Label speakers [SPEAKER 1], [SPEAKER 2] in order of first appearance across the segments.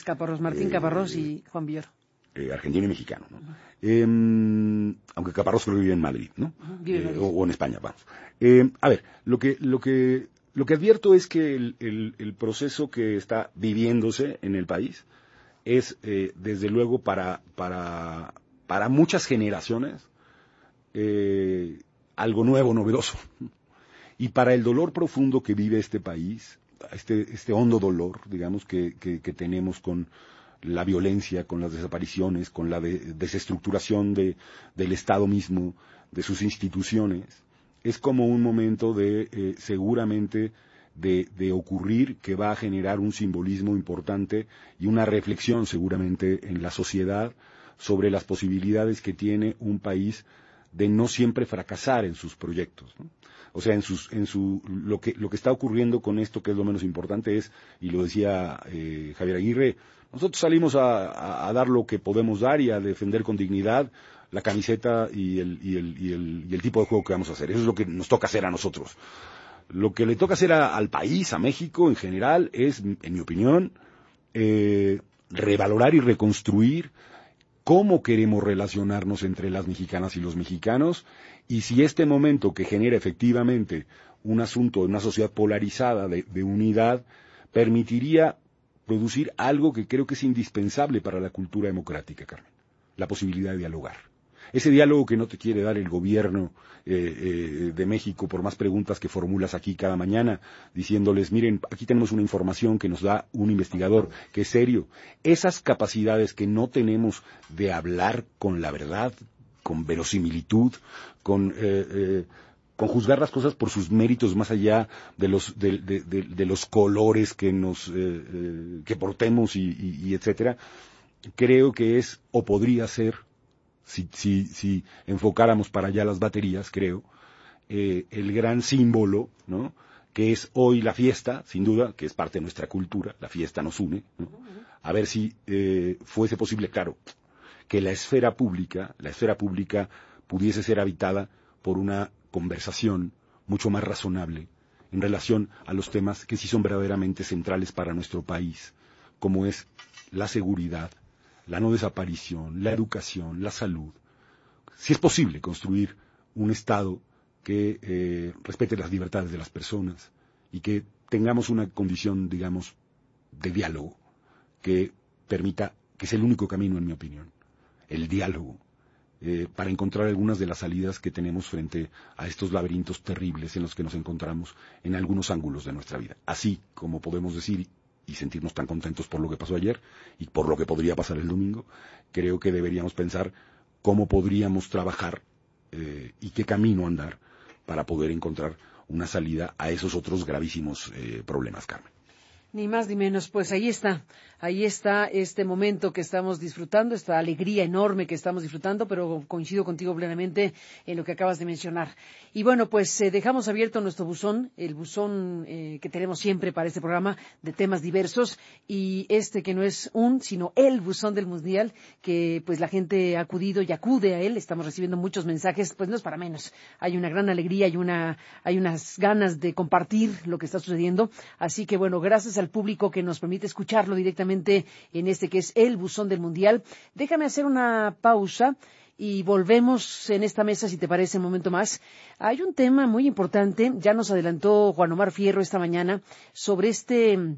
[SPEAKER 1] Caparrós, Martín Caparrós y Juan Villoro.
[SPEAKER 2] Argentino y mexicano, ¿no? Aunque Caparrós creo que vive en Madrid, ¿no?
[SPEAKER 1] Vive en Madrid.
[SPEAKER 2] O en España, vamos. A ver, lo que advierto es que el proceso que está viviéndose en el país es, desde luego, para muchas generaciones, algo nuevo, novedoso. Y para el dolor profundo que vive este país, este hondo dolor, digamos, que tenemos con la violencia, con las desapariciones, con la desestructuración del Estado mismo, de sus instituciones, es como un momento seguramente de ocurrir que va a generar un simbolismo importante y una reflexión seguramente en la sociedad sobre las posibilidades que tiene un país de no siempre fracasar en sus proyectos, ¿no? O sea, lo que está ocurriendo con esto, que es lo menos importante, es, y lo decía Javier Aguirre, nosotros salimos a dar lo que podemos dar y a defender con dignidad la camiseta y el tipo de juego que vamos a hacer. Eso es lo que nos toca hacer a nosotros. Lo que le toca hacer al país, a México en general, es, en mi opinión, revalorar y reconstruir cómo queremos relacionarnos entre las mexicanas y los mexicanos, y si este momento que genera efectivamente un asunto de una sociedad polarizada de unidad permitiría producir algo que creo que es indispensable para la cultura democrática, Carmen, la posibilidad de dialogar. Ese diálogo que no te quiere dar el gobierno de México por más preguntas que formulas aquí cada mañana, diciéndoles, miren, aquí tenemos una información que nos da un investigador que es serio. Esas capacidades que no tenemos de hablar con la verdad, con verosimilitud, con juzgar las cosas por sus méritos más allá de los colores que portemos y etcétera, creo que es o podría ser, si enfocáramos para allá las baterías, creo, el gran símbolo, ¿no?, que es hoy la fiesta, sin duda, que es parte de nuestra cultura, la fiesta nos une, ¿no? A ver si fuese posible, claro, que la esfera pública pudiese ser habitada por una conversación mucho más razonable en relación a los temas que sí son verdaderamente centrales para nuestro país, como es la seguridad, la no desaparición, la educación, la salud. Si es posible construir un Estado que respete las libertades de las personas y que tengamos una condición, digamos, de diálogo que permita, que es el único camino, en mi opinión, el diálogo, para encontrar algunas de las salidas que tenemos frente a estos laberintos terribles en los que nos encontramos en algunos ángulos de nuestra vida. Así como podemos decir y sentirnos tan contentos por lo que pasó ayer y por lo que podría pasar el domingo, creo que deberíamos pensar cómo podríamos trabajar y qué camino andar para poder encontrar una salida a esos otros gravísimos problemas, Carmen.
[SPEAKER 1] Ni más ni menos, pues ahí está este momento que estamos disfrutando, esta alegría enorme que estamos disfrutando, pero coincido contigo plenamente en lo que acabas de mencionar. Y bueno, pues dejamos abierto nuestro buzón, el buzón que tenemos siempre para este programa de temas diversos, y que no es sino el buzón del Mundial, que pues la gente ha acudido y acude a él, estamos recibiendo muchos mensajes, pues no es para menos, hay una gran alegría, hay unas ganas de compartir lo que está sucediendo, así que bueno, gracias al público que nos permite escucharlo directamente en que es el buzón del Mundial. Déjame hacer una pausa y volvemos en esta mesa, si te parece, un momento más. Hay un tema muy importante, ya nos adelantó Juan Omar Fierro esta mañana, sobre esta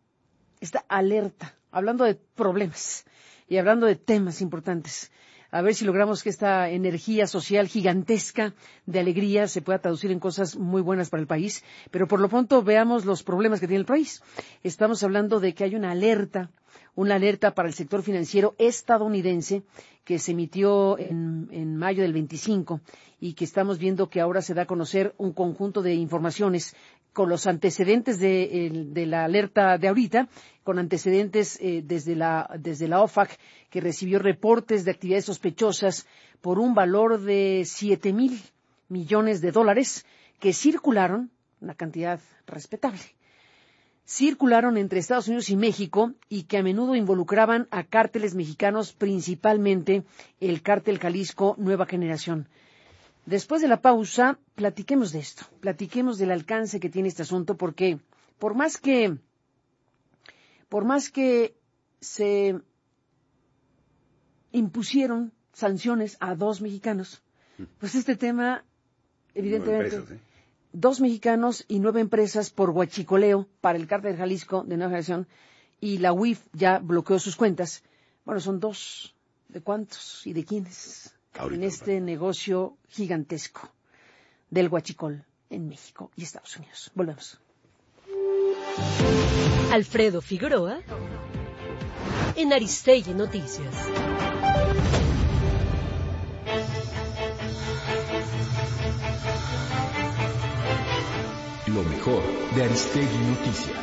[SPEAKER 1] alerta, hablando de problemas y hablando de temas importantes. A ver si logramos que esta energía social gigantesca de alegría se pueda traducir en cosas muy buenas para el país. Pero por lo pronto veamos los problemas que tiene el país. Estamos hablando de que hay una alerta para el sector financiero estadounidense que se emitió en mayo del 25 y que estamos viendo que ahora se da a conocer un conjunto de informaciones con los antecedentes de la alerta de ahorita, con antecedentes desde la OFAC, que recibió reportes de actividades sospechosas por un valor de $7,000 millones que circularon, una cantidad respetable, circularon entre Estados Unidos y México y que a menudo involucraban a cárteles mexicanos, principalmente el cártel Jalisco Nueva Generación. Después de la pausa, platiquemos de esto, platiquemos del alcance que tiene este asunto, porque por más que se impusieron sanciones a 2 mexicanos. Pues este tema, evidentemente,
[SPEAKER 2] 9 empresas,
[SPEAKER 1] 2 mexicanos y 9 empresas por huachicoleo para el Cártel de Jalisco de Nueva Generación, y la UIF ya bloqueó sus cuentas. Bueno, son 2 de cuántos y de quiénes en este negocio gigantesco del huachicol en México y Estados Unidos. Volvemos.
[SPEAKER 3] Alfredo Figueroa en Aristegui Noticias.
[SPEAKER 4] Lo mejor de Aristegui Noticias.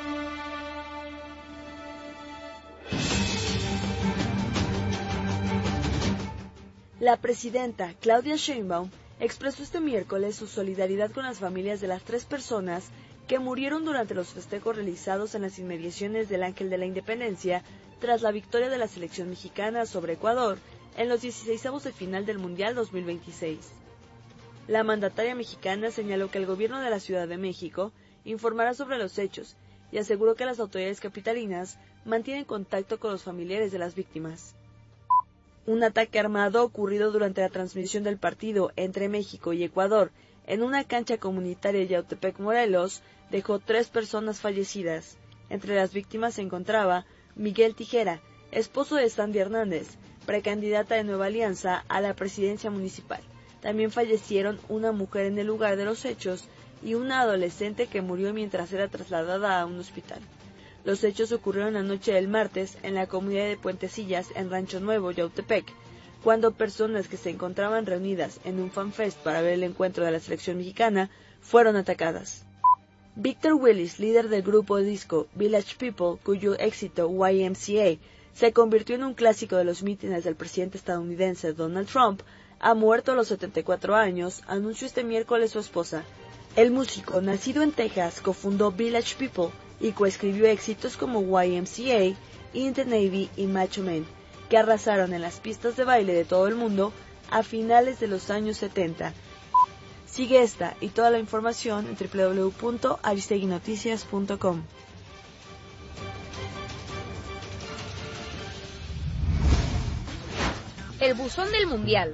[SPEAKER 5] La presidenta Claudia Sheinbaum expresó este miércoles su solidaridad con las familias de las 3 personas que murieron durante los festejos realizados en las inmediaciones del Ángel de la Independencia tras la victoria de la selección mexicana sobre Ecuador en los 16avos de final del Mundial 2026. La mandataria mexicana señaló que el gobierno de la Ciudad de México informará sobre los hechos y aseguró que las autoridades capitalinas mantienen contacto con los familiares de las víctimas. Un ataque armado ocurrido durante la transmisión del partido entre México y Ecuador en una cancha comunitaria de Yautepec, Morelos, dejó 3 personas fallecidas. Entre las víctimas se encontraba Miguel Tijera, esposo de Sandy Hernández, precandidata de Nueva Alianza a la presidencia municipal. También fallecieron una mujer en el lugar de los hechos y una adolescente que murió mientras era trasladada a un hospital. Los hechos ocurrieron la noche del martes en la comunidad de Puentecillas, en Rancho Nuevo, Yautepec, cuando personas que se encontraban reunidas en un fanfest para ver el encuentro de la selección mexicana fueron atacadas. Victor Willis, líder del grupo disco Village People, cuyo éxito YMCA se convirtió en un clásico de los mítines del presidente estadounidense Donald Trump, ha muerto a los 74 años, anunció este miércoles su esposa. El músico, nacido en Texas, cofundó Village People y coescribió éxitos como YMCA, In the Navy y Macho Man, que arrasaron en las pistas de baile de todo el mundo a finales de los años 70. Sigue esta y toda la información en www.aristeguinoticias.com.
[SPEAKER 6] El buzón del Mundial.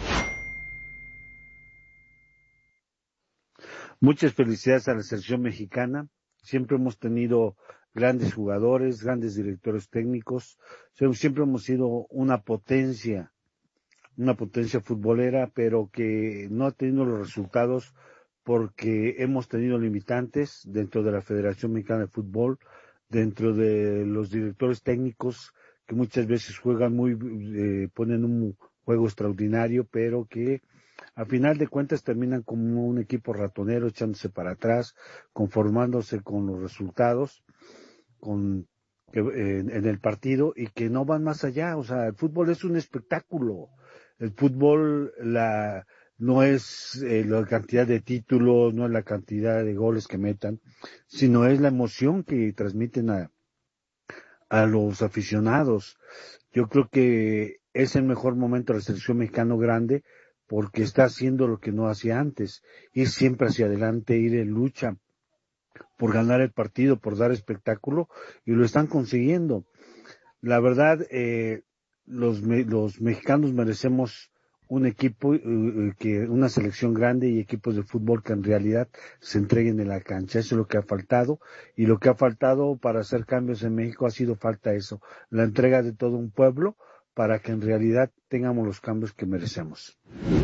[SPEAKER 7] Muchas felicidades a la selección mexicana. Siempre hemos tenido grandes jugadores, grandes directores técnicos. Siempre hemos sido una potencia futbolera, pero que no ha tenido los resultados porque hemos tenido limitantes dentro de la Federación Mexicana de Fútbol, dentro de los directores técnicos que muchas veces juegan ponen un juego extraordinario, pero que a final de cuentas terminan como un equipo ratonero, echándose para atrás, conformándose con los resultados en el partido y que no van más allá. O sea, el fútbol es un espectáculo. El fútbol no es la cantidad de títulos, no es la cantidad de goles que metan, sino es la emoción que transmiten a los aficionados. Yo creo que es el mejor momento de la selección mexicana grande, porque está haciendo lo que no hacía antes, ir siempre hacia adelante, ir en lucha por ganar el partido, por dar espectáculo, y lo están consiguiendo. La verdad, los mexicanos merecemos un equipo, una selección grande y equipos de fútbol que en realidad se entreguen en la cancha. Eso es lo que ha faltado, y lo que ha faltado para hacer cambios en México ha sido falta eso, la entrega de todo un pueblo, para que en realidad tengamos los cambios que merecemos.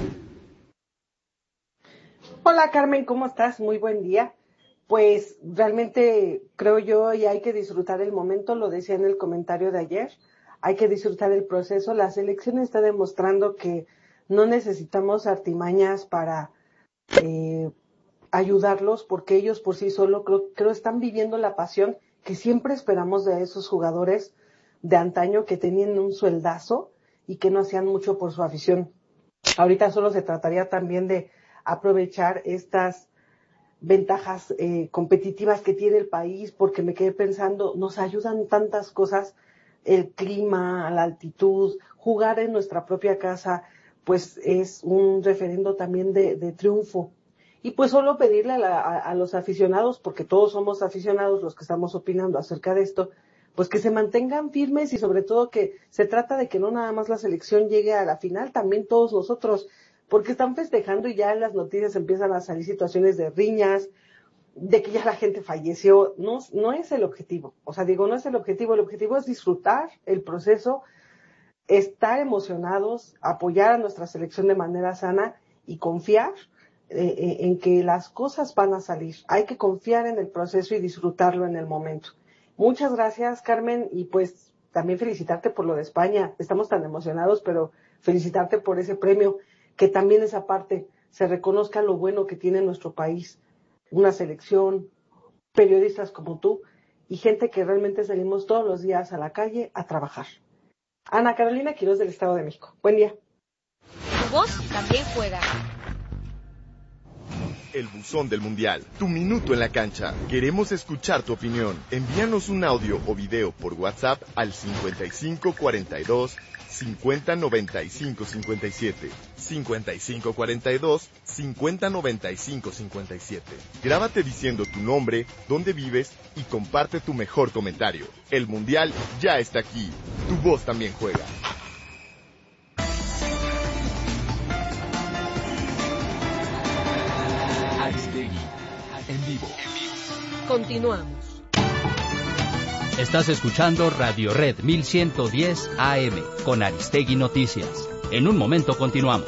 [SPEAKER 8] Hola Carmen, ¿cómo estás? Muy buen día. Pues realmente creo yo y hay que disfrutar el momento, lo decía en el comentario de ayer, hay que disfrutar el proceso. La selección está demostrando que no necesitamos artimañas para ayudarlos, porque ellos por sí solos creo están viviendo la pasión que siempre esperamos de esos jugadores de antaño que tenían un sueldazo y que no hacían mucho por su afición. Ahorita solo se trataría también de aprovechar estas ventajas competitivas que tiene el país, porque me quedé pensando, nos ayudan tantas cosas, el clima, la altitud, jugar en nuestra propia casa, pues es un referendo también de triunfo. Y pues solo pedirle a los aficionados, porque todos somos aficionados los que estamos opinando acerca de esto, pues que se mantengan firmes y sobre todo que se trata de que no nada más la selección llegue a la final, también todos nosotros, porque están festejando y ya en las noticias empiezan a salir situaciones de riñas, de que ya la gente falleció. No es el objetivo, no es el objetivo es disfrutar el proceso, estar emocionados, apoyar a nuestra selección de manera sana y confiar en que las cosas van a salir. Hay que confiar en el proceso y disfrutarlo en el momento. Muchas gracias, Carmen, y pues también felicitarte por lo de España. Estamos tan emocionados, pero felicitarte por ese premio, que también esa parte se reconozca lo bueno que tiene nuestro país, una selección, periodistas como tú y gente que realmente salimos todos los días a la calle a trabajar. Ana Carolina Quiroz, del Estado de México. Buen día.
[SPEAKER 6] Tu voz también juega.
[SPEAKER 9] El buzón del Mundial. Tu minuto en la cancha. Queremos escuchar tu opinión. Envíanos un audio o video por WhatsApp al 5542 5095 57. 5542 5095 57. Grábate diciendo tu nombre, dónde vives y comparte tu mejor comentario. El Mundial ya está aquí. Tu voz también juega.
[SPEAKER 4] Aristegui, en vivo.
[SPEAKER 3] Continuamos.
[SPEAKER 10] Estás escuchando Radio Red 1110 AM con Aristegui Noticias. En un momento continuamos.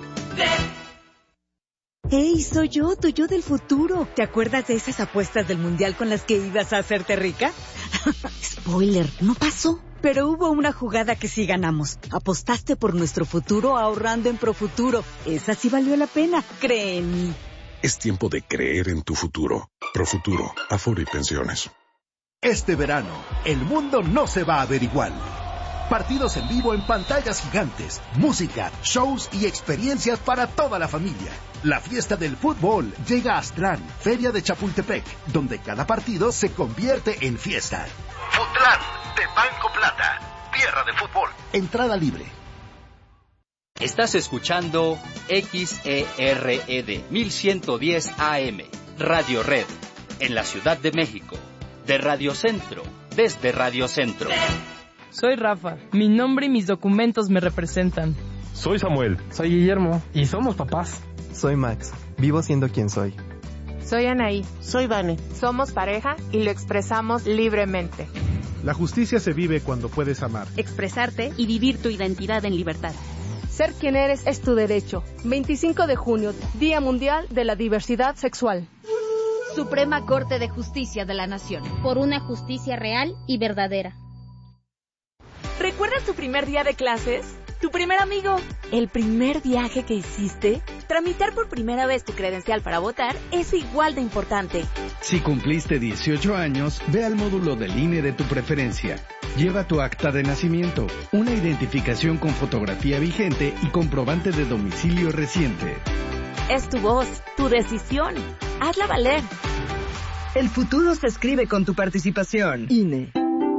[SPEAKER 11] ¡Hey, soy yo, tu yo del futuro! ¿Te acuerdas de esas apuestas del Mundial con las que ibas a hacerte rica? Spoiler, no pasó. Pero hubo una jugada que sí ganamos. Apostaste por nuestro futuro ahorrando en Profuturo. Esa sí valió la pena, cree en mí.
[SPEAKER 12] Es tiempo de creer en tu futuro. Profuturo, Afore y Pensiones.
[SPEAKER 13] Este verano, el mundo no se va a ver igual. Partidos en vivo en pantallas gigantes, música, shows y experiencias para toda la familia. La fiesta del fútbol llega a Aztlán, Feria de Chapultepec, donde cada partido se convierte en fiesta.
[SPEAKER 14] Futlán, de Banco Plata, tierra de fútbol.
[SPEAKER 13] Entrada libre.
[SPEAKER 10] Estás escuchando XERED 1110 AM, Radio Red, en la Ciudad de México, de Radio Centro, desde Radio Centro.
[SPEAKER 15] Soy Rafa, mi nombre y mis documentos me representan.
[SPEAKER 16] Soy Samuel.
[SPEAKER 17] Soy Guillermo, y somos papás.
[SPEAKER 18] Soy Max, vivo siendo quien soy.
[SPEAKER 19] Soy Anaí.
[SPEAKER 20] Soy Vane.
[SPEAKER 19] Somos pareja y lo expresamos libremente.
[SPEAKER 21] La justicia se vive cuando puedes amar,
[SPEAKER 22] expresarte y vivir tu identidad en libertad.
[SPEAKER 23] Ser quien eres es tu derecho. 25 de junio, Día Mundial de la Diversidad Sexual.
[SPEAKER 22] Suprema Corte de Justicia de la Nación.
[SPEAKER 6] Por una justicia real y verdadera.
[SPEAKER 24] ¿Recuerdas tu primer día de clases? ¿Tu primer amigo? ¿El primer viaje que hiciste? Tramitar por primera vez tu credencial para votar es igual de importante.
[SPEAKER 25] Si cumpliste 18 años, ve al módulo del INE de tu preferencia. Lleva tu acta de nacimiento, una identificación con fotografía vigente y comprobante de domicilio reciente.
[SPEAKER 24] Es tu voz, tu decisión. Hazla valer.
[SPEAKER 26] El futuro se escribe con tu participación. INE.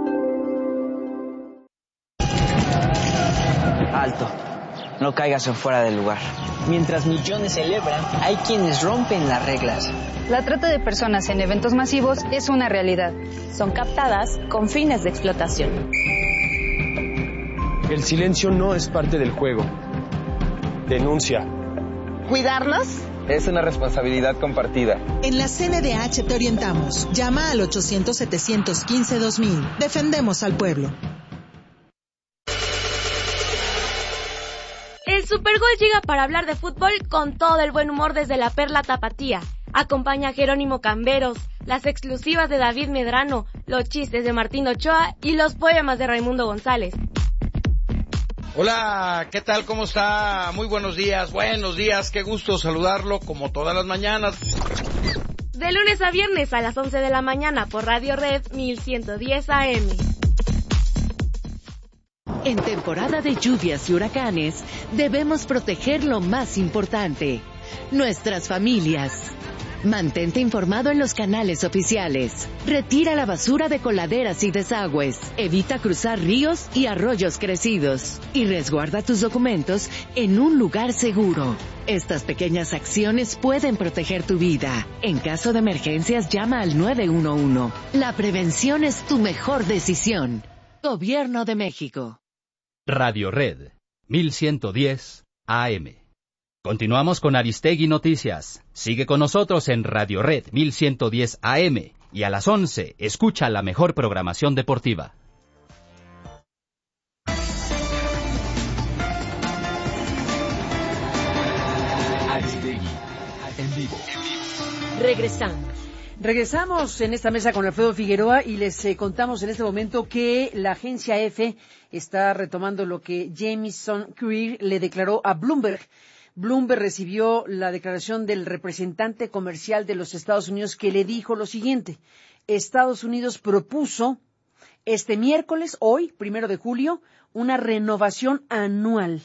[SPEAKER 27] Alto. No caigas en fuera del lugar. Mientras millones celebran, hay quienes rompen las reglas.
[SPEAKER 28] La trata de personas en eventos masivos es una realidad.
[SPEAKER 29] Son captadas con fines de explotación.
[SPEAKER 30] El silencio no es parte del juego. Denuncia.
[SPEAKER 31] ¿Cuidarnos?
[SPEAKER 30] Es una responsabilidad compartida.
[SPEAKER 31] En la CNDH te orientamos. Llama al 800-715-2000. Defendemos al pueblo.
[SPEAKER 32] El Supergol llega para hablar de fútbol con todo el buen humor desde la Perla Tapatía. Acompaña a Jerónimo Camberos, las exclusivas de David Medrano, los chistes de Martín Ochoa y los poemas de Raimundo González.
[SPEAKER 33] Hola, ¿qué tal? ¿Cómo está? Muy buenos días, qué gusto saludarlo como todas las mañanas.
[SPEAKER 32] De lunes a viernes a las 11 de la mañana por Radio Red 1110 AM.
[SPEAKER 3] En temporada de lluvias y huracanes, debemos proteger lo más importante, nuestras familias. Mantente informado en los canales oficiales. Retira la basura de coladeras y desagües. Evita cruzar ríos y arroyos crecidos. Y resguarda tus documentos en un lugar seguro. Estas pequeñas acciones pueden proteger tu vida. En caso de emergencias, llama al 911. La prevención es tu mejor decisión. Gobierno de México.
[SPEAKER 10] Radio Red, 1110 AM. Continuamos con Aristegui Noticias. Sigue con nosotros en Radio Red 1110 AM y a las 11 escucha la mejor programación deportiva.
[SPEAKER 1] Aristegui, en vivo.
[SPEAKER 2] Regresamos en esta mesa con Alfredo Figueroa y les contamos en este momento que la agencia EFE está retomando lo que Jamieson Greer le declaró a Bloomberg. Bloomberg recibió la declaración del representante comercial de los Estados Unidos que le dijo lo siguiente. Estados Unidos propuso este miércoles, hoy, 1 de julio, una renovación anual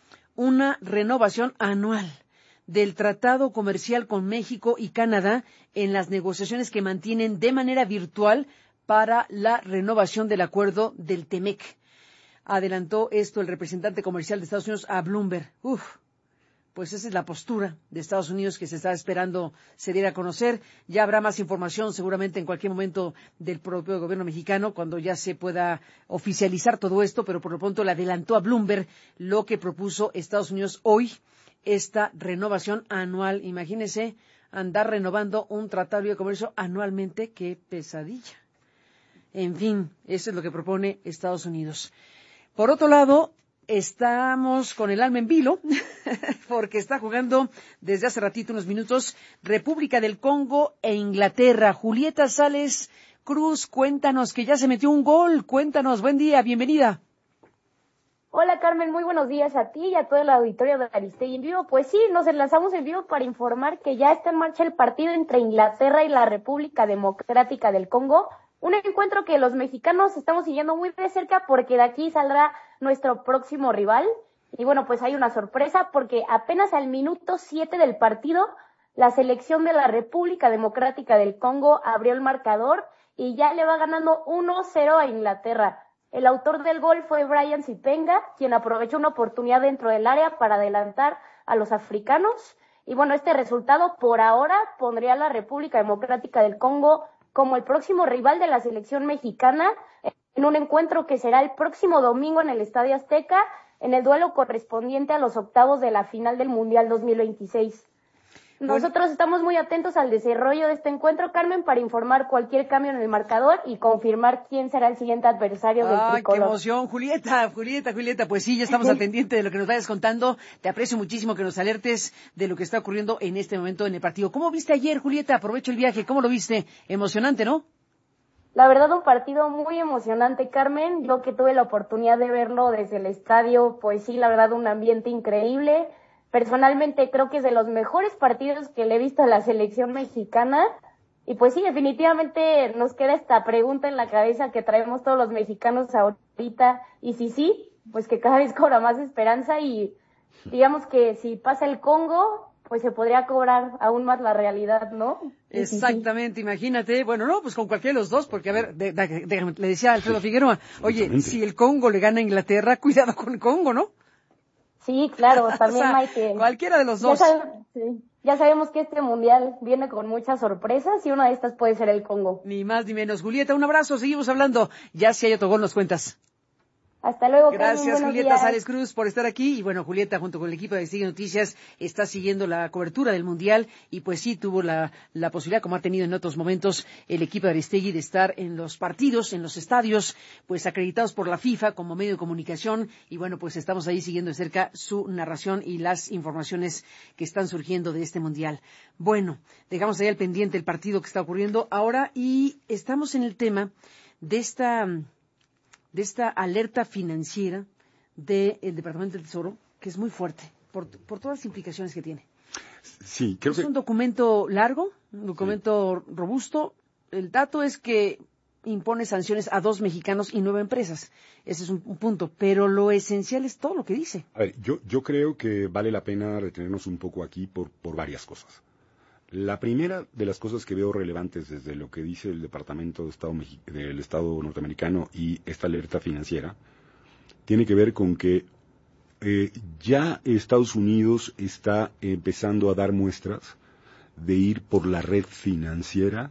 [SPEAKER 2] del Tratado Comercial con México y Canadá en las negociaciones que mantienen de manera virtual para la renovación del acuerdo del TEMEC. Adelantó esto el representante comercial de Estados Unidos a Bloomberg. Pues esa es la postura de Estados Unidos que se está esperando se diera a conocer. Ya habrá más información seguramente en cualquier momento del propio gobierno mexicano cuando ya se pueda oficializar todo esto, pero por lo pronto le adelantó a Bloomberg lo que propuso Estados Unidos hoy, esta renovación anual. Imagínense andar renovando un tratado de comercio anualmente, qué pesadilla. En fin, eso es lo que propone Estados Unidos. Por otro lado, estamos con el alma en vilo, porque está jugando desde hace ratito, unos minutos, República del Congo e Inglaterra. Julieta Sales Cruz, cuéntanos que ya se metió un gol. Cuéntanos, buen día, bienvenida.
[SPEAKER 32] Hola Carmen, muy buenos días a ti y a todo el auditorio de Aristegui en vivo. Pues sí, nos enlazamos en vivo para informar que ya está en marcha el partido entre Inglaterra y la República Democrática del Congo. Un encuentro que los mexicanos estamos siguiendo muy de cerca porque de aquí saldrá nuestro próximo rival. Y bueno, pues hay una sorpresa porque apenas al minuto 7 del partido, la selección de la República Democrática del Congo abrió el marcador y ya le va ganando 1-0 a Inglaterra. El autor del gol fue Brian Sipenga, quien aprovechó una oportunidad dentro del área para adelantar a los africanos. Y bueno, este resultado por ahora pondría a la República Democrática del Congo como el próximo rival de la selección mexicana en un encuentro que será el próximo domingo en el Estadio Azteca, en el duelo correspondiente a los octavos de la final del Mundial 2026. Nosotros estamos muy atentos al desarrollo de este encuentro, Carmen, para informar cualquier cambio en el marcador y confirmar quién será el siguiente adversario del tricolor.
[SPEAKER 2] ¡Qué emoción! Julieta, pues sí, ya estamos al pendiente de lo que nos vayas contando. Te aprecio muchísimo que nos alertes de lo que está ocurriendo en este momento en el partido. ¿Cómo viste ayer, Julieta? Aprovecho el viaje. ¿Cómo lo viste? Emocionante, ¿no?
[SPEAKER 32] La verdad, un partido muy emocionante, Carmen. Yo que tuve la oportunidad de verlo desde el estadio, pues sí, la verdad, un ambiente increíble. Personalmente creo que es de los mejores partidos que le he visto a la selección mexicana. Y pues sí, definitivamente nos queda esta pregunta en la cabeza que traemos todos los mexicanos ahorita. Y sí, pues que cada vez cobra más esperanza y digamos que si pasa el Congo, pues se podría cobrar aún más la realidad, ¿no?
[SPEAKER 2] Exactamente, imagínate. Bueno, no, pues con cualquiera de los dos, porque a ver, déjame, le decía a Alfredo Figueroa, oye, si el Congo le gana a Inglaterra, cuidado con el Congo, ¿no?
[SPEAKER 32] Sí, claro, también hay que...
[SPEAKER 2] Cualquiera de los dos.
[SPEAKER 32] Ya sabemos que este mundial viene con muchas sorpresas y una de estas puede ser el Congo.
[SPEAKER 2] Ni más ni menos. Julieta, un abrazo, seguimos hablando. Ya si hay otro gol nos cuentas.
[SPEAKER 32] Hasta luego,
[SPEAKER 2] Gracias,
[SPEAKER 32] Carmen,
[SPEAKER 2] Julieta Sales Cruz, por estar aquí. Y bueno, Julieta, junto con el equipo de Aristegui Noticias, está siguiendo la cobertura del Mundial. Y pues sí, tuvo la posibilidad, como ha tenido en otros momentos el equipo de Aristegui, de estar en los partidos, en los estadios, pues acreditados por la FIFA como medio de comunicación. Y bueno, pues estamos ahí siguiendo de cerca su narración y las informaciones que están surgiendo de este Mundial. Bueno, dejamos ahí al pendiente el partido que está ocurriendo ahora y estamos en el tema de esta alerta financiera del Departamento del Tesoro, que es muy fuerte, por todas las implicaciones que tiene.
[SPEAKER 4] Sí, creo que...
[SPEAKER 2] Es un documento largo, un documento robusto. El dato es que impone sanciones a 2 mexicanos y 9 empresas. Ese es un punto, pero lo esencial es todo lo que dice.
[SPEAKER 4] A ver, yo creo que vale la pena detenernos un poco aquí por varias cosas. La primera de las cosas que veo relevantes desde lo que dice el Departamento de Estado del Estado norteamericano y esta alerta financiera tiene que ver con que ya Estados Unidos está empezando a dar muestras de ir por la red financiera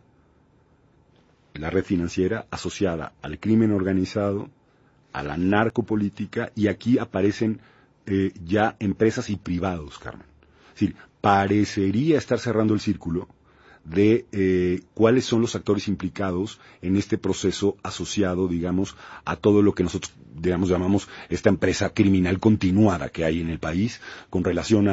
[SPEAKER 4] asociada al crimen organizado, a la narcopolítica, y aquí aparecen ya empresas y privados, Carmen. Es decir, parecería estar cerrando el círculo de cuáles son los actores implicados en este proceso asociado, digamos, a todo lo que nosotros, digamos, llamamos esta empresa criminal continuada que hay en el país con relación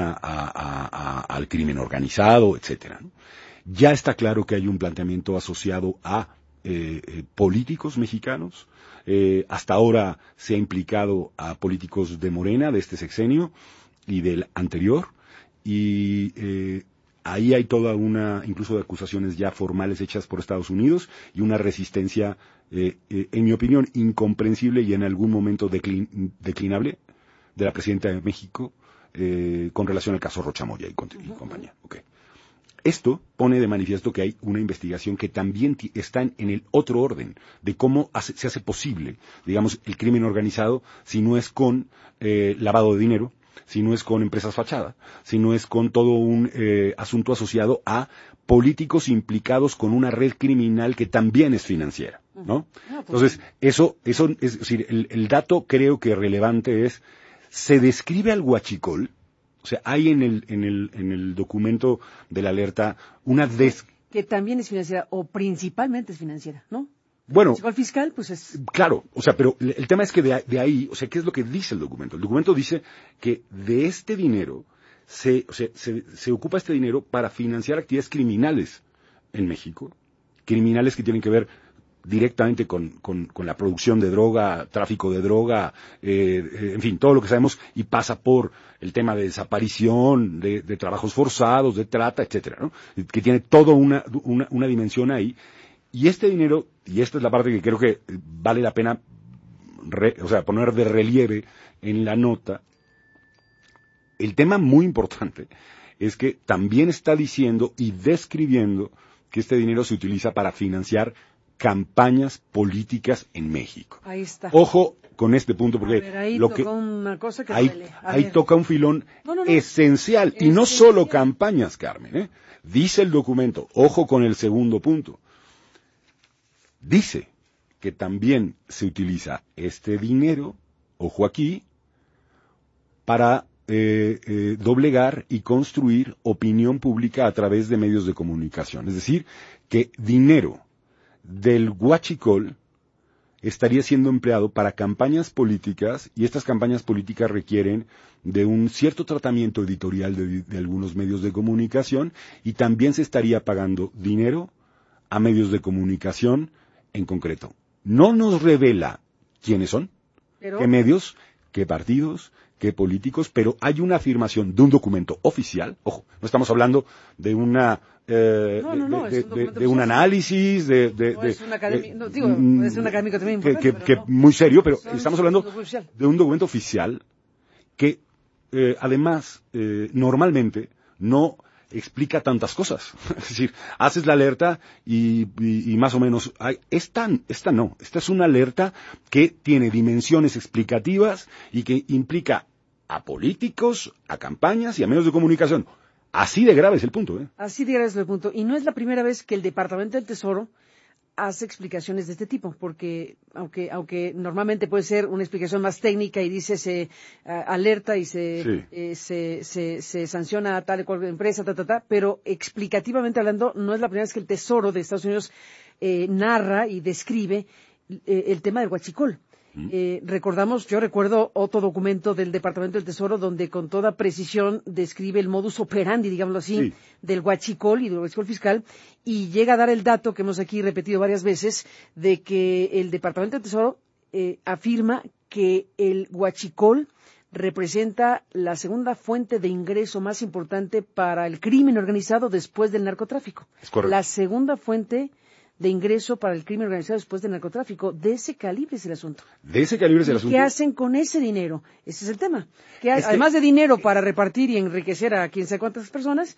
[SPEAKER 4] al crimen organizado, etcétera, ¿no? Ya está claro que hay un planteamiento asociado a políticos mexicanos. Hasta ahora se ha implicado a políticos de Morena, de este sexenio y del anterior, y ahí hay toda una, incluso de acusaciones ya formales hechas por Estados Unidos y una resistencia, en mi opinión, incomprensible y en algún momento declinable de la presidenta de México con relación al caso Rocha Moya y compañía. Okay. Esto pone de manifiesto que hay una investigación que también está en el otro orden de cómo se hace posible, digamos, el crimen organizado si no es con lavado de dinero, si no es con empresas fachada, si no es con todo un asunto asociado a políticos implicados con una red criminal que también es financiera, ¿no? Entonces, eso es decir, el dato creo que relevante es, se describe al huachicol, o sea, hay en el documento de la alerta
[SPEAKER 2] que también es financiera, o principalmente es financiera, ¿no?
[SPEAKER 4] Bueno,
[SPEAKER 2] el fiscal, pues es...
[SPEAKER 4] Claro, o sea, pero el tema es que de ahí, o sea, ¿qué es lo que dice el documento? El documento dice que de este dinero, se ocupa este dinero para financiar actividades criminales en México, criminales que tienen que ver directamente con la producción de droga, tráfico de droga, en fin, todo lo que sabemos, y pasa por el tema de desaparición, de trabajos forzados, de trata, etcétera, ¿no? Que tiene toda una dimensión ahí. Y este dinero, y esta es la parte que creo que vale la pena poner de relieve en la nota, el tema muy importante es que también está diciendo y describiendo que este dinero se utiliza para financiar campañas políticas en México.
[SPEAKER 2] Ahí está.
[SPEAKER 4] Ojo con este punto, porque
[SPEAKER 2] ahí
[SPEAKER 4] toca un filón esencial, y no solo campañas, Carmen, Dice el documento, ojo con el segundo punto, dice que también se utiliza este dinero, ojo aquí, para doblegar y construir opinión pública a través de medios de comunicación. Es decir, que dinero del huachicol estaría siendo empleado para campañas políticas, y estas campañas políticas requieren de un cierto tratamiento editorial de algunos medios de comunicación, y también se estaría pagando dinero a medios de comunicación en concreto. No nos revela quiénes son, qué medios, qué partidos, qué políticos, pero hay una afirmación de un documento oficial. Ojo, no estamos hablando de una de un análisis
[SPEAKER 2] es un académico también importante,
[SPEAKER 4] muy serio, pero estamos hablando de un documento oficial que además normalmente no explica tantas cosas. Es decir, haces la alerta y más o menos esta es una alerta que tiene dimensiones explicativas y que implica a políticos, a campañas y a medios de comunicación. Así de grave es el punto,
[SPEAKER 2] Así de grave es el punto. Y no es la primera vez que el Departamento del Tesoro hace explicaciones de este tipo, porque aunque normalmente puede ser una explicación más técnica y dice se alerta y se sanciona a tal o cual empresa, pero explicativamente hablando, no es la primera vez que el Tesoro de Estados Unidos narra y describe el tema del huachicol. Yo recuerdo otro documento del Departamento del Tesoro donde con toda precisión describe el modus operandi, digámoslo así, del huachicol y del huachicol fiscal, y llega a dar el dato que hemos aquí repetido varias veces de que el Departamento del Tesoro afirma que el huachicol representa la segunda fuente de ingreso más importante para el crimen organizado después del narcotráfico.
[SPEAKER 4] Es correcto.
[SPEAKER 2] La segunda fuente de ingreso para el crimen organizado después del narcotráfico. De ese calibre es el asunto.
[SPEAKER 4] De ese calibre es el asunto.
[SPEAKER 2] ¿Qué hacen con ese dinero? Ese es el tema. Además de dinero para repartir y enriquecer a quién sabe cuántas personas,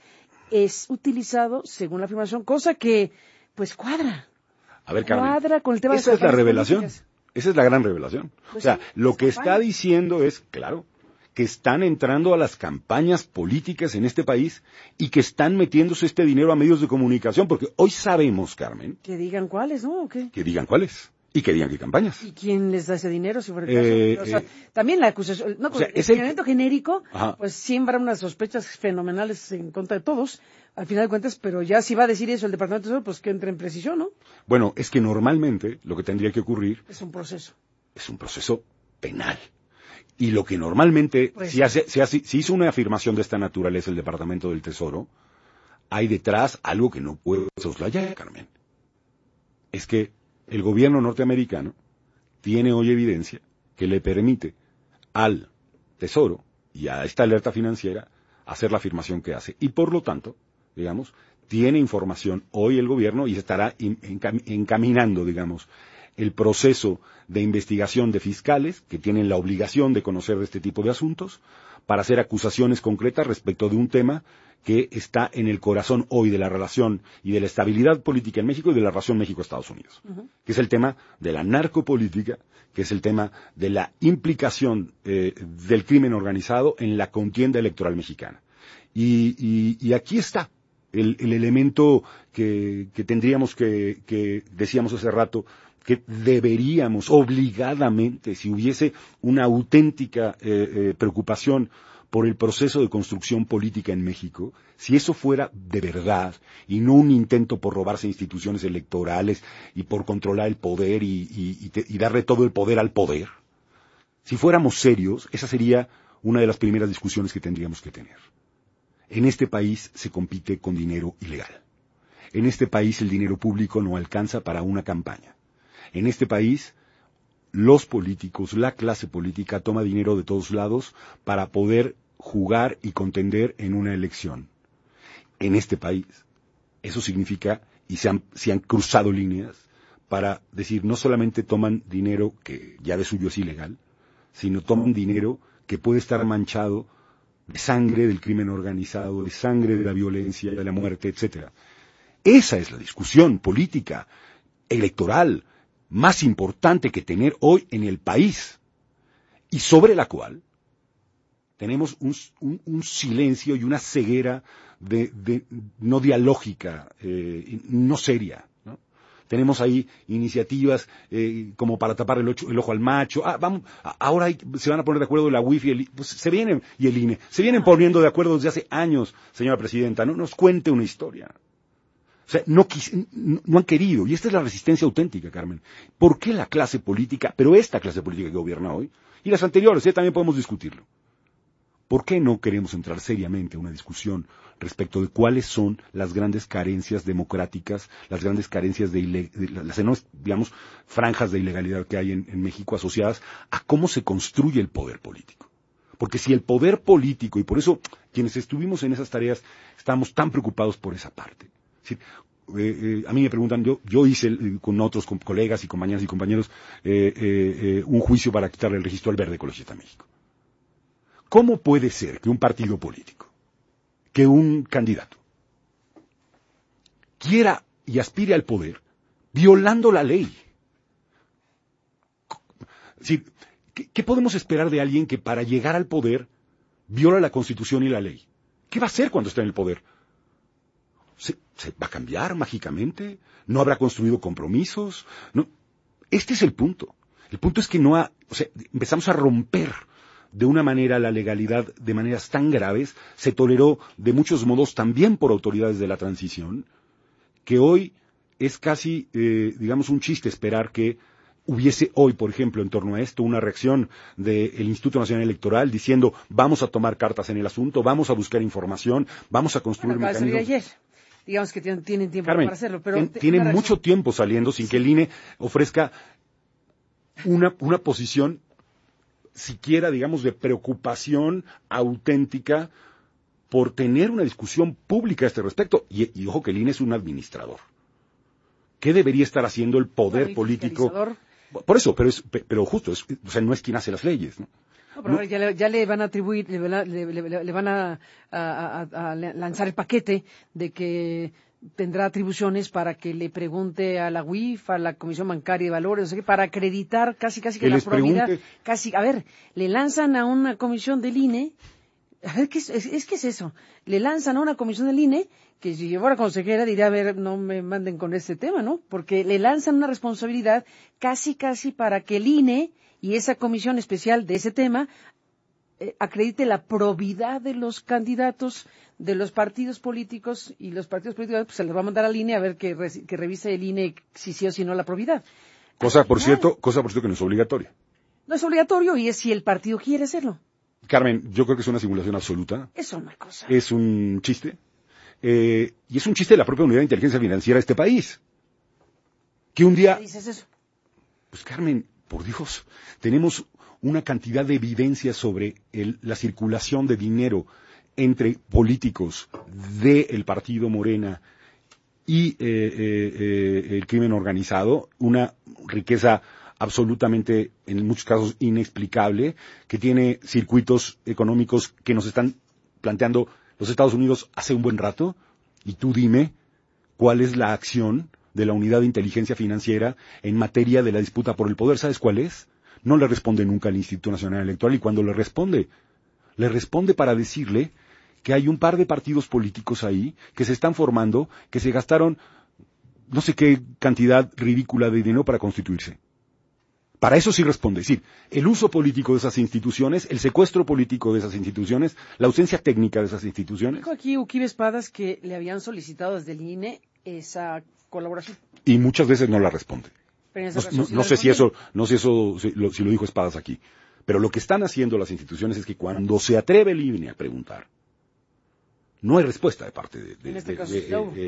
[SPEAKER 2] es utilizado según la afirmación, cosa que, pues, cuadra.
[SPEAKER 4] A ver, Carmen,
[SPEAKER 2] cuadra con el tema
[SPEAKER 4] esa
[SPEAKER 2] de
[SPEAKER 4] es la revelación.
[SPEAKER 2] políticas.
[SPEAKER 4] Esa es la gran revelación.
[SPEAKER 2] Pues
[SPEAKER 4] o sea,
[SPEAKER 2] sí,
[SPEAKER 4] lo que
[SPEAKER 2] campaña.
[SPEAKER 4] está diciendo es, claro, que están entrando a las campañas políticas en este país y que están metiéndose este dinero a medios de comunicación, porque hoy sabemos, Carmen,
[SPEAKER 2] Que digan cuáles, ¿no? ¿O qué?
[SPEAKER 4] que digan cuáles y que digan qué campañas.
[SPEAKER 2] ¿Y quién les da ese dinero? Si por el caso? O sea, también la acusación, no,
[SPEAKER 4] o sea,
[SPEAKER 2] el
[SPEAKER 4] es el-
[SPEAKER 2] señalamiento genérico,
[SPEAKER 4] Ajá.
[SPEAKER 2] pues siembra unas sospechas fenomenales en contra de todos, al final de cuentas, pero ya si va a decir eso el Departamento de Tesoro, pues que entre en precisión, ¿no?
[SPEAKER 4] Bueno, es que normalmente lo que tendría que ocurrir
[SPEAKER 2] Es un proceso.
[SPEAKER 4] es un proceso penal. Y lo que normalmente,
[SPEAKER 2] Pues
[SPEAKER 4] si hizo una afirmación de esta naturaleza el Departamento del Tesoro, hay detrás algo que no puedo soslayar, Carmen. Es que el gobierno norteamericano tiene hoy evidencia que le permite al Tesoro y a esta alerta financiera hacer la afirmación que hace. Y por lo tanto, digamos, tiene información hoy el gobierno y estará encaminando, digamos, el proceso de investigación de fiscales que tienen la obligación de conocer de este tipo de asuntos para hacer acusaciones concretas respecto de un tema que está en el corazón hoy de la relación y de la estabilidad política en México y de la relación México-Estados Unidos, que es el tema de la narcopolítica, que es el tema de la implicación del crimen organizado en la contienda electoral mexicana. Y aquí está el elemento que tendríamos que decíamos hace rato, que deberíamos obligadamente, si hubiese una auténtica preocupación por el proceso de construcción política en México, si eso fuera de verdad y no un intento por robarse instituciones electorales y por controlar el poder y darle todo el poder al poder, si fuéramos serios, esa sería una de las primeras discusiones que tendríamos que tener. En este país se compite con dinero ilegal. En este país el dinero público no alcanza para una campaña. En este país, los políticos, la clase política toma dinero de todos lados para poder jugar y contender en una elección. En este país, eso significa, y se han cruzado líneas, para decir, no solamente toman dinero que ya de suyo es ilegal, sino toman dinero que puede estar manchado de sangre del crimen organizado, de sangre de la violencia, de la muerte, etcétera. Esa es la discusión política, electoral, más importante que tener hoy en el país, y sobre la cual tenemos un silencio y una ceguera no dialógica, no seria, ¿no? Tenemos ahí iniciativas como para tapar el ojo al macho. Ahora se van a poner de acuerdo la UIF y y el INE. Se vienen poniendo de acuerdo desde hace años, señora presidenta. No nos cuente una historia. O sea, no han querido, y esta es la resistencia auténtica, Carmen. ¿Por qué la clase política, pero esta clase política que gobierna hoy, y las anteriores, también podemos discutirlo? ¿Por qué no queremos entrar seriamente a una discusión respecto de cuáles son las grandes carencias democráticas, las grandes carencias las enormes, digamos, franjas de ilegalidad que hay en México asociadas a cómo se construye el poder político? Porque si el poder político, y por eso quienes estuvimos en esas tareas estamos tan preocupados por esa parte. Es decir, a mí me preguntan, yo hice con colegas y compañeras y compañeros un juicio para quitarle el registro al Verde Ecologista México. ¿Cómo puede ser que un partido político, que un candidato, quiera y aspire al poder violando la ley? Es decir, ¿qué podemos esperar de alguien que para llegar al poder viola la Constitución y la ley? ¿Qué va a hacer cuando esté en el poder? ¿Se va a cambiar mágicamente? ¿No habrá construido compromisos? No. Este es el punto. El punto es que empezamos a romper de una manera la legalidad de maneras tan graves, se toleró de muchos modos también por autoridades de la transición, que hoy es casi, digamos, un chiste esperar que hubiese hoy, por ejemplo, en torno a esto, una reacción del Instituto Nacional Electoral diciendo vamos a tomar cartas en el asunto, vamos a buscar información, vamos a construir mecanismos.
[SPEAKER 2] Ayer. Digamos que tienen tiempo,
[SPEAKER 4] Carmen,
[SPEAKER 2] para hacerlo, pero
[SPEAKER 4] tienen mucho tiempo saliendo sin que el INE ofrezca una posición siquiera, digamos, de preocupación auténtica por tener una discusión pública a este respecto. Y ojo que el INE es un administrador. ¿Qué debería estar haciendo el poder político? Por eso, pero justo, no es quien hace las leyes, ¿no?
[SPEAKER 2] No. Ya le van a atribuir, le van a lanzar el paquete de que tendrá atribuciones para que le pregunte a la UIF, a la Comisión Bancaria de Valores, no sé qué, para acreditar casi que la probidad. Le lanzan a una comisión del INE. A ver, ¿qué es eso? Le lanzan a una comisión del INE, que si yo fuera consejera diría, a ver, no me manden con este tema, ¿no? Porque le lanzan una responsabilidad casi para que el INE y esa comisión especial de ese tema acredite la probidad de los candidatos de los partidos políticos, y los partidos políticos pues, se les va a mandar al INE a ver que revise el INE si sí o si no la probidad.
[SPEAKER 4] Cosa por cierto que no es obligatoria.
[SPEAKER 2] No es obligatorio y es si el partido quiere hacerlo.
[SPEAKER 4] Carmen, yo creo que es una simulación absoluta.
[SPEAKER 2] Es una cosa.
[SPEAKER 4] Es un chiste. Y es un chiste de la propia unidad de inteligencia financiera de este país. Que un día...
[SPEAKER 2] ¿Qué dices eso?
[SPEAKER 4] Pues Carmen, por Dios, tenemos una cantidad de evidencias sobre la circulación de dinero entre políticos del partido Morena y el crimen organizado, una riqueza absolutamente, en muchos casos, inexplicable, que tiene circuitos económicos que nos están planteando los Estados Unidos hace un buen rato, y tú dime cuál es la acción de la unidad de inteligencia financiera en materia de la disputa por el poder. ¿Sabes cuál es? No le responde nunca al Instituto Nacional Electoral, y cuando le responde para decirle que hay un par de partidos políticos ahí que se están formando, que se gastaron no sé qué cantidad ridícula de dinero para constituirse. Para eso sí responde, es decir, el uso político de esas instituciones, el secuestro político de esas instituciones, la ausencia técnica de esas instituciones.
[SPEAKER 2] Dijo aquí Uquibe Espadas que le habían solicitado desde el INE esa colaboración.
[SPEAKER 4] Y muchas veces no la responde. No sé si lo dijo Espadas aquí. Pero lo que están haciendo las instituciones es que cuando se atreve el INE a preguntar, no hay respuesta de parte de...
[SPEAKER 2] En este caso,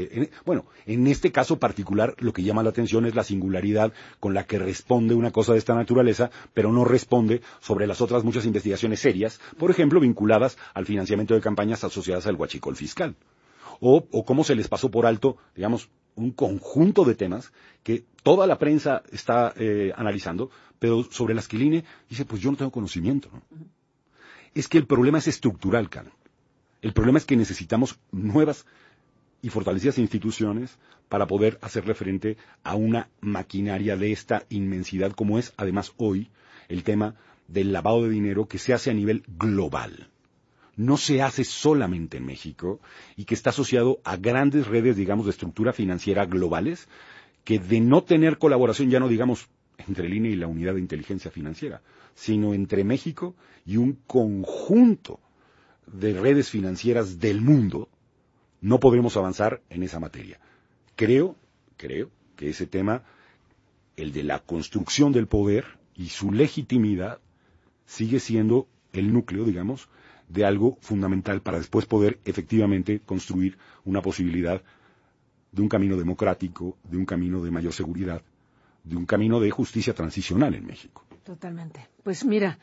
[SPEAKER 4] en este caso particular, lo que llama la atención es la singularidad con la que responde una cosa de esta naturaleza, pero no responde sobre las otras muchas investigaciones serias, por ejemplo, vinculadas al financiamiento de campañas asociadas al huachicol fiscal. O cómo se les pasó por alto, digamos, un conjunto de temas que toda la prensa está analizando, pero sobre las que el INE dice, pues yo no tengo conocimiento, ¿no? Es que el problema es estructural, Carmen. El problema es que necesitamos nuevas y fortalecidas instituciones para poder hacerle frente a una maquinaria de esta inmensidad, como es, además, hoy, el tema del lavado de dinero que se hace a nivel global. No se hace solamente en México y que está asociado a grandes redes, digamos, de estructura financiera globales, que de no tener colaboración, ya no digamos entre el INE y la unidad de inteligencia financiera, sino entre México y un conjunto de redes financieras del mundo, no podremos avanzar en esa materia. Creo que ese tema, el de la construcción del poder y su legitimidad, sigue siendo el núcleo, digamos, de algo fundamental para después poder efectivamente construir una posibilidad de un camino democrático, de un camino de mayor seguridad, de un camino de justicia transicional en México.
[SPEAKER 2] Totalmente. Pues mira,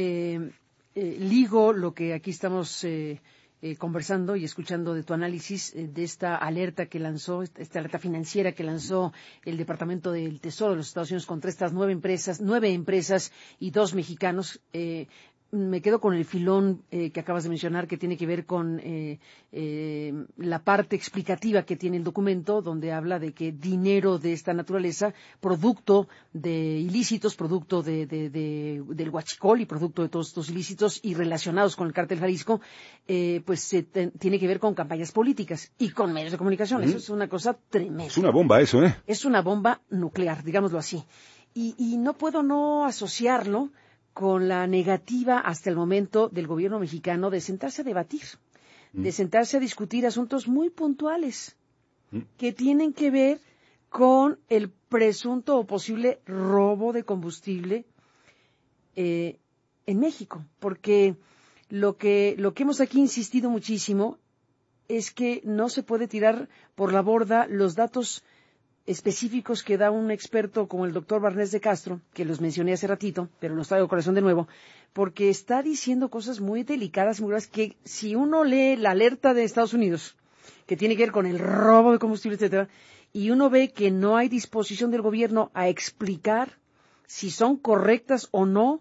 [SPEAKER 2] ligo lo que aquí estamos conversando y escuchando de tu análisis de esta alerta que lanzó, esta alerta financiera que lanzó el Departamento del Tesoro de los Estados Unidos contra estas 9 empresas y 2 mexicanos. Me quedo con el filón que acabas de mencionar, que tiene que ver con la parte explicativa que tiene el documento, donde habla de que dinero de esta naturaleza, producto de ilícitos, producto del huachicol y producto de todos estos ilícitos y relacionados con el cártel Jalisco, tiene que ver con campañas políticas y con medios de comunicación. Eso es una cosa tremenda.
[SPEAKER 4] Es una bomba eso, ¿eh?
[SPEAKER 2] Es una bomba nuclear, digámoslo así. Y no puedo no asociarlo con la negativa hasta el momento del gobierno mexicano de sentarse a debatir, de sentarse a discutir asuntos muy puntuales que tienen que ver con el presunto o posible robo de combustible en México, porque lo que hemos aquí insistido muchísimo es que no se puede tirar por la borda los datos específicos que da un experto como el doctor Barnés de Castro, que los mencioné hace ratito, pero los traigo a corazón de nuevo, porque está diciendo cosas muy delicadas, muy graves, que si uno lee la alerta de Estados Unidos, que tiene que ver con el robo de combustible, etcétera, y uno ve que no hay disposición del gobierno a explicar si son correctas o no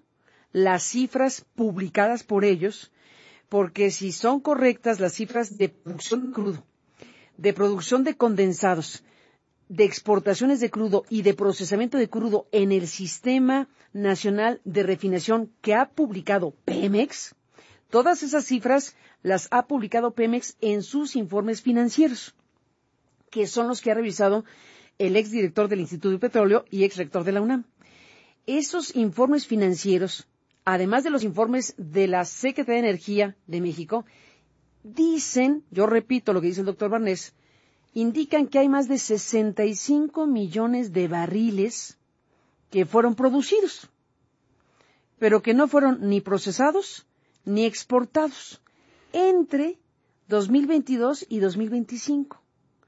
[SPEAKER 2] las cifras publicadas por ellos, porque si son correctas las cifras de producción de crudo, de producción de condensados, de exportaciones de crudo y de procesamiento de crudo en el Sistema Nacional de Refinación que ha publicado Pemex, todas esas cifras las ha publicado Pemex en sus informes financieros, que son los que ha revisado el exdirector del Instituto de Petróleo y exrector de la UNAM. Esos informes financieros, además de los informes de la Secretaría de Energía de México, dicen, yo repito lo que dice el doctor Barnés, indican que hay más de 65 millones de barriles que fueron producidos, pero que no fueron ni procesados ni exportados entre 2022 y 2025.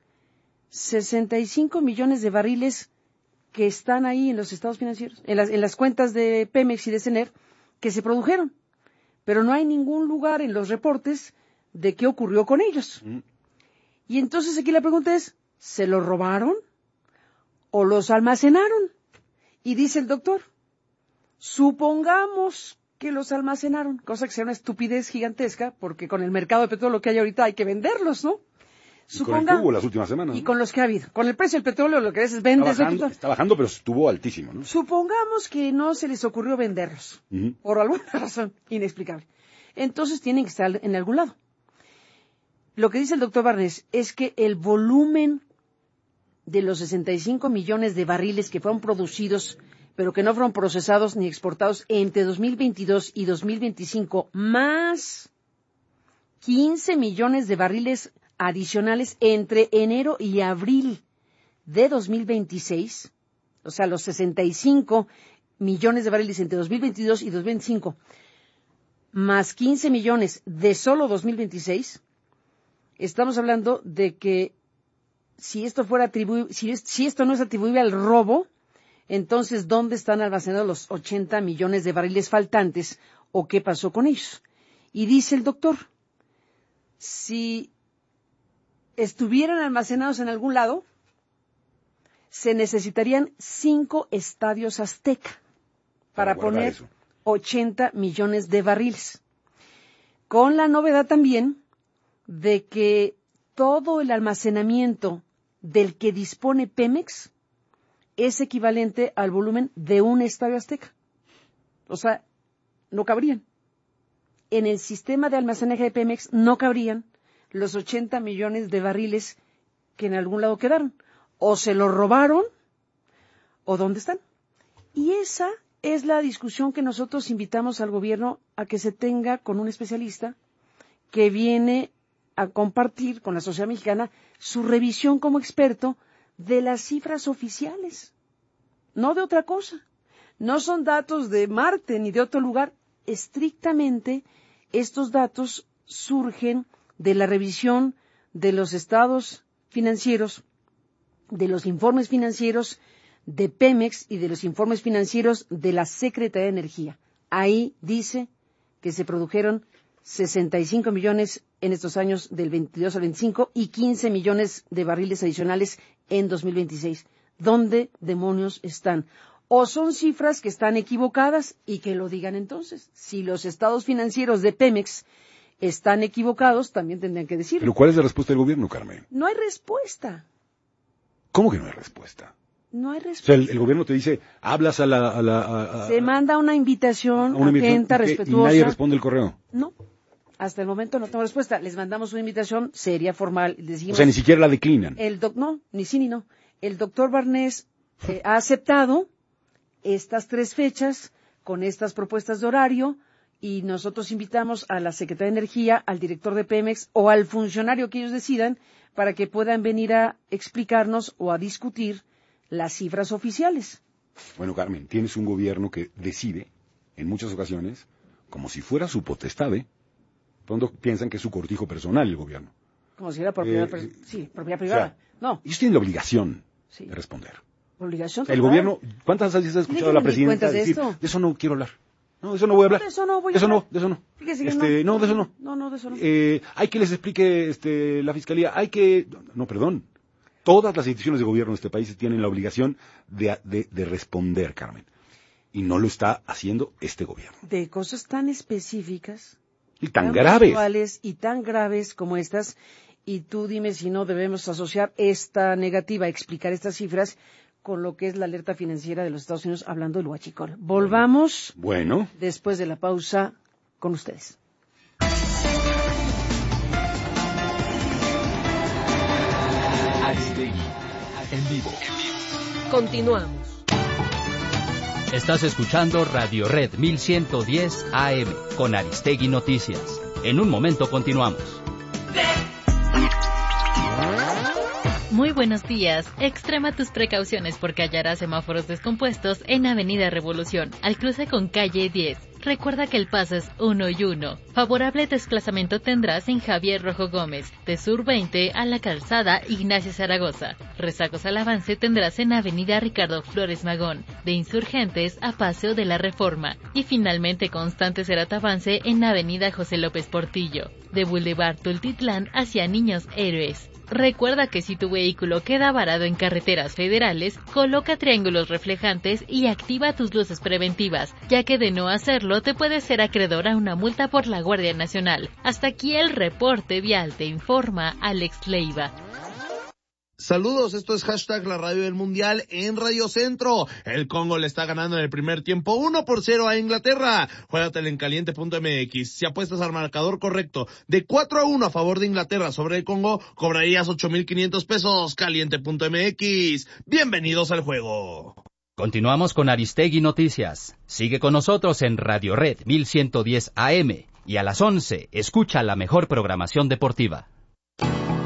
[SPEAKER 2] 65 millones de barriles que están ahí en los estados financieros, en las cuentas de Pemex y de CNR, que se produjeron, pero no hay ningún lugar en los reportes de qué ocurrió con ellos. Y entonces aquí la pregunta es, ¿se los robaron o los almacenaron? Y dice el doctor, supongamos que los almacenaron, cosa que sea una estupidez gigantesca, porque con el mercado de petróleo que hay ahorita hay que venderlos, ¿no?
[SPEAKER 4] Y con el que hubo las últimas semanas, ¿no?
[SPEAKER 2] Y con los que ha habido. Con el precio del petróleo lo que es vendes.
[SPEAKER 4] Está bajando, pero estuvo altísimo, ¿no?
[SPEAKER 2] Supongamos que no se les ocurrió venderlos, por alguna razón inexplicable. Entonces tienen que estar en algún lado. Lo que dice el doctor Barnés es que el volumen de los 65 millones de barriles que fueron producidos, pero que no fueron procesados ni exportados entre 2022 y 2025, más 15 millones de barriles adicionales entre enero y abril de 2026, o sea, los 65 millones de barriles entre 2022 y 2025, más 15 millones de solo 2026, estamos hablando de que si esto fuera si esto no es atribuible al robo, entonces ¿dónde están almacenados los 80 millones de barriles faltantes o qué pasó con ellos? Y dice el doctor, si estuvieran almacenados en algún lado, se necesitarían 5 estadios Azteca para poner 80 millones de barriles. Con la novedad también de que todo el almacenamiento del que dispone Pemex es equivalente al volumen de un estadio Azteca. O sea, no cabrían. En el sistema de almacenaje de Pemex no cabrían los 80 millones de barriles que en algún lado quedaron. O se los robaron, o ¿dónde están? Y esa es la discusión que nosotros invitamos al gobierno a que se tenga con un especialista que viene a compartir con la sociedad mexicana su revisión como experto de las cifras oficiales, no de otra cosa. No son datos de Marte ni de otro lugar. Estrictamente, estos datos surgen de la revisión de los estados financieros, de los informes financieros de Pemex y de los informes financieros de la Secretaría de Energía. Ahí dice que se produjeron 65 millones en estos años del 22 al 25 y 15 millones de barriles adicionales en 2026. ¿Dónde demonios están? O son cifras que están equivocadas y que lo digan entonces. Si los estados financieros de Pemex están equivocados, también tendrían que decirlo.
[SPEAKER 4] ¿Pero cuál es la respuesta del gobierno, Carmen?
[SPEAKER 2] No hay respuesta.
[SPEAKER 4] ¿Cómo que no hay respuesta?
[SPEAKER 2] No hay respuesta.
[SPEAKER 4] O sea, el gobierno te dice, hablas a
[SPEAKER 2] se manda una invitación atenta, respetuosa.
[SPEAKER 4] ¿Y nadie responde el correo?
[SPEAKER 2] No. Hasta el momento no tengo respuesta. Les mandamos una invitación seria, formal. Decimos,
[SPEAKER 4] o sea, ni siquiera la declinan.
[SPEAKER 2] No, ni sí ni no. El doctor Barnés ha aceptado estas 3 fechas con estas propuestas de horario y nosotros invitamos a la Secretaría de Energía, al director de Pemex o al funcionario que ellos decidan para que puedan venir a explicarnos o a discutir las cifras oficiales.
[SPEAKER 4] Bueno, Carmen, tienes un gobierno que decide, en muchas ocasiones, como si fuera su potestad, Pronto piensan que es su cortijo personal el gobierno.
[SPEAKER 2] Como si era propiedad, propiedad privada.
[SPEAKER 4] O sea,
[SPEAKER 2] no.
[SPEAKER 4] Ellos tienen la obligación de responder.
[SPEAKER 2] Obligación
[SPEAKER 4] total. El gobierno, ¿cuántas veces has escuchado a la presidenta decir, de eso no quiero hablar? No, de eso no voy a hablar.
[SPEAKER 2] De eso no voy a
[SPEAKER 4] hablar.
[SPEAKER 2] De eso
[SPEAKER 4] no.
[SPEAKER 2] Fíjese
[SPEAKER 4] que no, de eso no.
[SPEAKER 2] No, de eso no.
[SPEAKER 4] Hay que les explique la fiscalía, hay que... No, perdón. Todas las instituciones de gobierno de este país tienen la obligación de responder, Carmen. y no lo está haciendo este gobierno.
[SPEAKER 2] De cosas tan específicas
[SPEAKER 4] y tan graves
[SPEAKER 2] y tan graves como estas, y tú dime si no debemos asociar esta negativa a explicar estas cifras con lo que es la alerta financiera de los Estados Unidos, hablando del huachicol. Volvamos después de la pausa con ustedes.
[SPEAKER 1] Aristegui, en vivo.
[SPEAKER 22] Continuamos.
[SPEAKER 10] Estás escuchando Radio Red 1110 AM con Aristegui Noticias. En un momento continuamos.
[SPEAKER 5] Muy buenos días. Extrema tus precauciones porque hallarás semáforos descompuestos en Avenida Revolución, al cruce con calle 10. Recuerda que el paso es 1 y 1. Favorable desplazamiento tendrás en Javier Rojo Gómez, de Sur 20 a la calzada Ignacio Zaragoza. Rezagos al avance tendrás en Avenida Ricardo Flores Magón, de Insurgentes a Paseo de la Reforma. Y finalmente constante será tu avance en Avenida José López Portillo, de Boulevard Tultitlán hacia Niños Héroes. Recuerda que si tu vehículo queda varado en carreteras federales, coloca triángulos reflejantes y activa tus luces preventivas, ya que de no hacerlo te puede ser acreedor a una multa por la Guardia Nacional. Hasta aquí el reporte vial, te informa Alex Leiva.
[SPEAKER 7] Saludos, esto es hashtag la radio del mundial en Radio Centro. El Congo le está ganando en el primer tiempo 1-0 a Inglaterra. Juégatela en caliente.mx. Si apuestas al marcador correcto de 4-1 a favor de Inglaterra sobre el Congo, cobrarías 8,500 pesos. Caliente.mx. Bienvenidos al juego.
[SPEAKER 10] Continuamos con Aristegui Noticias. Sigue con nosotros en Radio Red 1110 AM y a las 11 escucha la mejor programación deportiva.